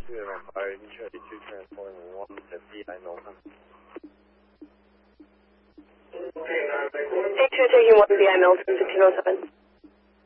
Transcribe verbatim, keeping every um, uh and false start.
Two Empire, Charlie two transport and one fifty, I know him. State two taking one B I Milton, fifteen oh seven.